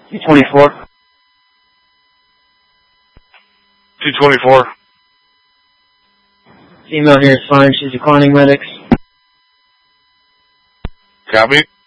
224. 224. Female here is fine. She's declining medics. Copy.